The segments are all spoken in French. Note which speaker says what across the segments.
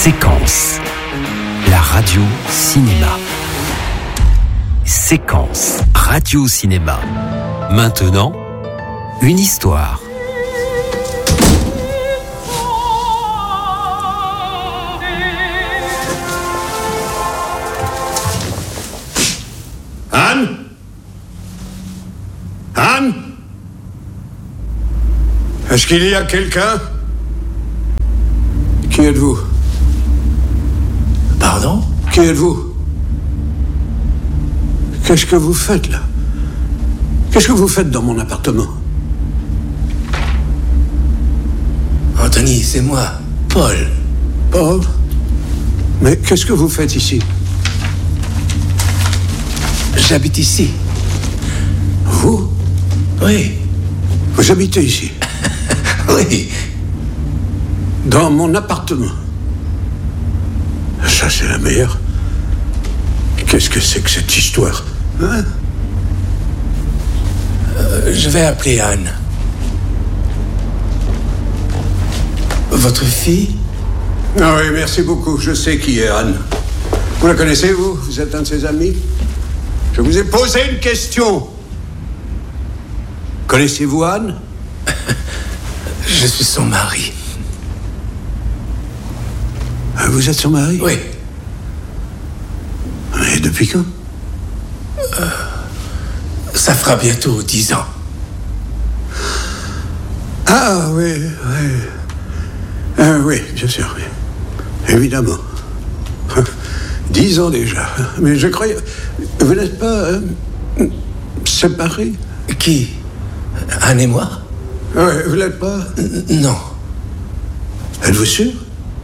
Speaker 1: Séquence, la radio cinéma. Séquence, radio cinéma. Maintenant, une histoire.
Speaker 2: Anne ? Anne ? Est-ce qu'il y a quelqu'un ? Qui êtes-vous ?
Speaker 3: Pardon ?
Speaker 2: Qui êtes-vous ? Qu'est-ce que vous faites là ? Qu'est-ce que vous faites dans mon appartement ?
Speaker 3: Anthony, c'est moi, Paul.
Speaker 2: Paul ? Mais qu'est-ce que vous faites ici ?
Speaker 3: J'habite ici.
Speaker 2: Vous ?
Speaker 3: Oui.
Speaker 2: Vous habitez ici ?
Speaker 3: Oui.
Speaker 2: Dans mon appartement ? Ça, c'est la meilleure. Qu'est-ce que c'est que cette histoire ? Hein ?
Speaker 3: Je vais appeler Anne. Votre fille ?
Speaker 2: Ah oui, merci beaucoup. Je sais qui est Anne. Vous la connaissez, vous ? Vous êtes un de ses amis ? Je vous ai posé une question. Connaissez-vous Anne ?
Speaker 3: Je suis son mari.
Speaker 2: Vous êtes son mari ?
Speaker 3: Oui.
Speaker 2: Et depuis quand ?
Speaker 3: Ça fera bientôt 10 ans.
Speaker 2: Ah oui, oui. Oui, bien sûr, oui. Évidemment. 10 ans déjà. Mais je croyais... Vous n'êtes pas... séparés ?
Speaker 3: Qui ? Anne et moi ?
Speaker 2: Oui, vous n'êtes pas...
Speaker 3: Non.
Speaker 2: Êtes-vous sûr ?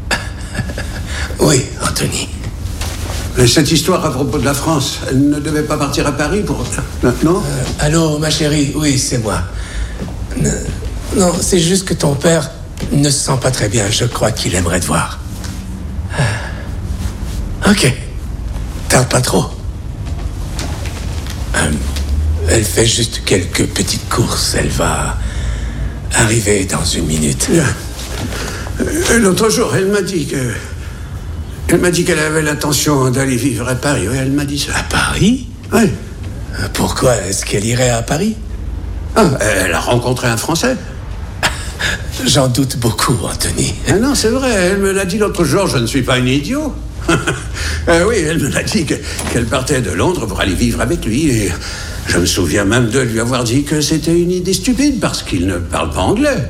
Speaker 3: Oui, Anthony.
Speaker 2: Mais cette histoire à propos de la France, elle ne devait pas partir à Paris pour... Non ?
Speaker 3: Allô, ma chérie ? Oui, c'est moi. Non, c'est juste que ton père ne se sent pas très bien. Je crois qu'il aimerait te voir. Ok. Tarde pas trop. Elle fait juste quelques petites courses. Elle va arriver dans une minute.
Speaker 2: Bien. L'autre jour, elle m'a dit que... Elle m'a dit qu'elle avait l'intention d'aller vivre à Paris. Oui, elle m'a dit ça.
Speaker 3: À Paris ?
Speaker 2: Oui.
Speaker 3: Pourquoi est-ce qu'elle irait à Paris ?
Speaker 2: Ah, elle a rencontré un Français.
Speaker 3: J'en doute beaucoup, Anthony.
Speaker 2: Ah non, c'est vrai, elle me l'a dit l'autre jour, je ne suis pas un idiot. Oui, elle me l'a dit qu'elle partait de Londres pour aller vivre avec lui. Et je me souviens même de lui avoir dit que c'était une idée stupide parce qu'il ne parle pas anglais.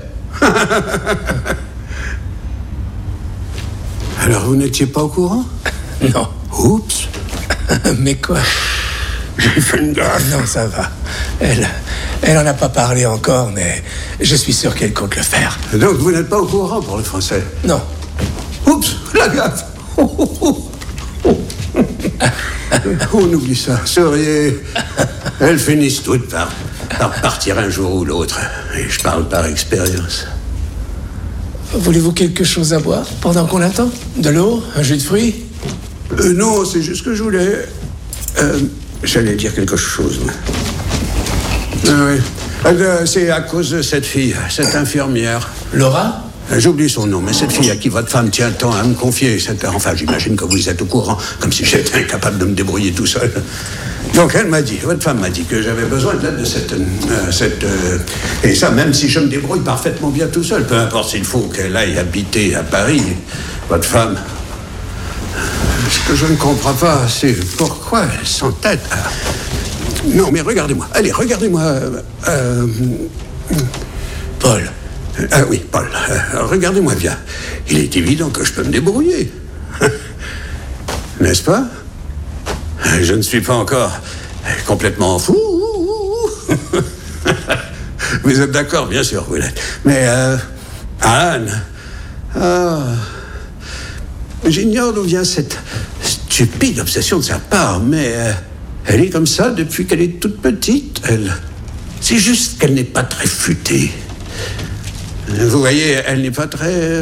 Speaker 2: Alors, vous n'étiez pas au courant ?
Speaker 3: Non.
Speaker 2: Oups.
Speaker 3: Mais quoi ?
Speaker 2: J'ai fait une gaffe.
Speaker 3: Non, ça va. Elle en a pas parlé encore, mais je suis sûr qu'elle compte le faire.
Speaker 2: Donc, vous n'êtes pas au courant pour le français ?
Speaker 3: Non.
Speaker 2: Oups, la gaffe. On oublie ça. Souriez. Elles finissent toutes par partir un jour ou l'autre. Et je parle par expérience.
Speaker 3: Voulez-vous quelque chose à boire pendant qu'on attend ? De l'eau ? Un jus de fruits ?
Speaker 2: Non, c'est juste que je voulais... j'allais dire quelque chose. Ah oui. C'est à cause de cette fille, cette infirmière.
Speaker 3: Laura ?
Speaker 2: J'oublie son nom, mais cette fille à qui votre femme tient tant à me confier, enfin, j'imagine que vous êtes au courant, comme si j'étais incapable de me débrouiller tout seul. Donc, votre femme m'a dit que j'avais besoin de l'aide de et ça, même si je me débrouille parfaitement bien tout seul, peu importe s'il faut qu'elle aille habiter à Paris, votre femme... Ce que je ne comprends pas, c'est pourquoi elle s'entête à... Non, mais regardez-moi, allez, regardez-moi...
Speaker 3: Paul.
Speaker 2: Oui, Paul, regardez-moi bien. Il est évident que je peux me débrouiller. N'est-ce pas ? Je ne suis pas encore complètement fou. Vous êtes d'accord, bien sûr, vous l'êtes. Mais, Anne... j'ignore d'où vient cette stupide obsession de sa part, mais elle est comme ça depuis qu'elle est toute petite. C'est juste qu'elle n'est pas très futée. Vous voyez, elle n'est pas très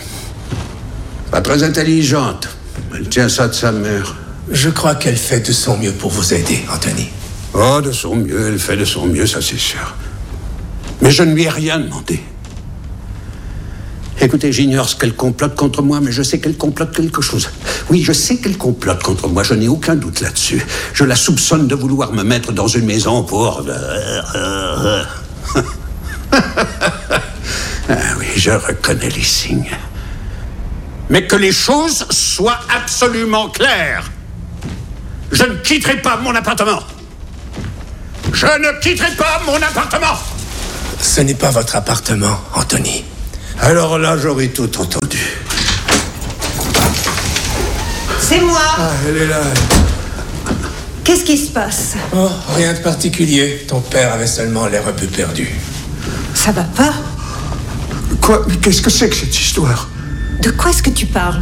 Speaker 2: intelligente. Elle tient ça de sa mère.
Speaker 3: Je crois qu'elle fait de son mieux pour vous aider, Anthony.
Speaker 2: Oh, de son mieux, elle fait de son mieux, ça c'est sûr. Mais je ne lui ai rien demandé. Écoutez, j'ignore ce qu'elle complote contre moi, mais je sais qu'elle complote quelque chose. Oui, je sais qu'elle complote contre moi, je n'ai aucun doute là-dessus. Je la soupçonne de vouloir me mettre dans une maison pour... Ah oui, je reconnais les signes. Mais que les choses soient absolument claires. Je ne quitterai pas mon appartement. Je ne quitterai pas mon appartement.
Speaker 3: Ce n'est pas votre appartement, Anthony.
Speaker 2: Alors là, j'aurais tout entendu.
Speaker 4: C'est moi.
Speaker 3: Ah, elle est là.
Speaker 4: Qu'est-ce qui se passe?
Speaker 3: Oh, rien de particulier. Ton père avait seulement l'air un peu perdu.
Speaker 4: Ça va pas?
Speaker 2: Quoi? Mais qu'est-ce que c'est que cette histoire?
Speaker 4: De quoi est-ce que tu parles?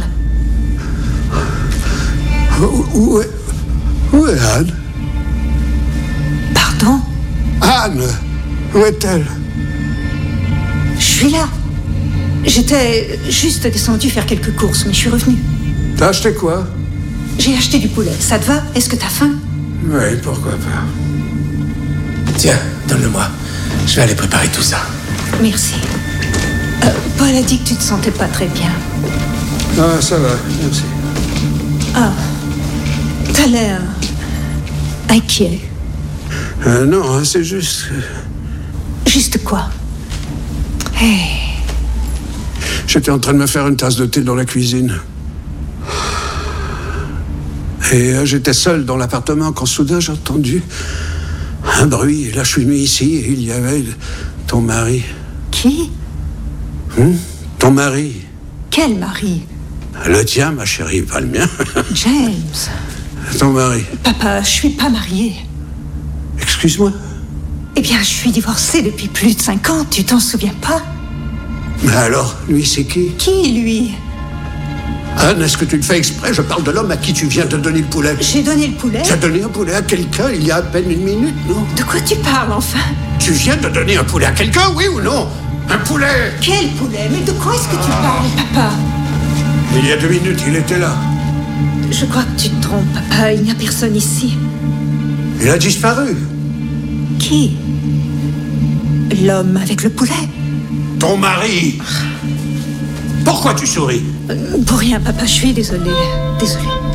Speaker 2: Où est Anne?
Speaker 4: Pardon?
Speaker 2: Anne! Où est-elle?
Speaker 4: Je suis là. J'étais juste descendue faire quelques courses, mais je suis revenue.
Speaker 2: T'as acheté quoi?
Speaker 4: J'ai acheté du poulet. Ça te va? Est-ce que t'as faim?
Speaker 2: Oui, pourquoi pas.
Speaker 3: Tiens, donne-le-moi. Je vais aller préparer tout ça.
Speaker 4: Merci. Paul a dit que tu te sentais pas très bien.
Speaker 2: Ah, ça va, merci.
Speaker 4: Ah, t'as l'air inquiet.
Speaker 2: Non, hein, c'est juste...
Speaker 4: Juste quoi? Hey.
Speaker 2: J'étais en train de me faire une tasse de thé dans la cuisine. Et j'étais seul dans l'appartement quand soudain j'ai entendu un bruit. Et là, je suis venu ici et il y avait ton mari.
Speaker 4: Qui?
Speaker 2: Ton mari.
Speaker 4: Quel mari?
Speaker 2: Le tien, ma chérie, pas le mien.
Speaker 4: James.
Speaker 2: Ton mari.
Speaker 4: Papa, je suis pas mariée.
Speaker 2: Excuse-moi.
Speaker 4: Eh bien, je suis divorcée depuis plus de 5 ans, tu t'en souviens pas?
Speaker 2: Mais alors, lui, c'est qui?
Speaker 4: Qui, lui?
Speaker 2: Anne, est-ce que tu le fais exprès? Je parle de l'homme à qui tu viens de donner le poulet.
Speaker 4: J'ai donné le poulet?
Speaker 2: Tu as donné un poulet à quelqu'un il y a à peine une minute, non?
Speaker 4: De quoi tu parles, enfin?
Speaker 2: Tu viens de donner un poulet à quelqu'un, oui ou non? Un poulet!
Speaker 4: Quel poulet? Mais de quoi est-ce que tu parles, papa?
Speaker 2: Il y a 2 minutes, il était là.
Speaker 4: Je crois que tu te trompes, papa. Il n'y a personne ici.
Speaker 2: Il a disparu.
Speaker 4: Qui? L'homme avec le poulet?
Speaker 2: Ton mari. Pourquoi tu souris?
Speaker 4: Pour rien, papa. Je suis désolée. Désolée.